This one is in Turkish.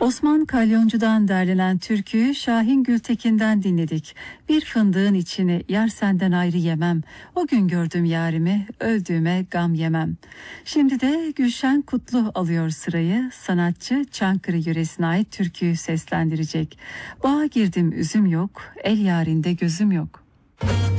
Osman Kalyoncu'dan derlenen türküyü Şahin Gültekin'den dinledik. Bir fındığın içini yar senden ayrı yemem. O gün gördüm yarimi, öldüğüme gam yemem. Şimdi de Gülşen Kutlu alıyor sırayı. Sanatçı Çankırı yöresine ait türküyü seslendirecek. Bağa girdim üzüm yok, el yarinde gözüm yok.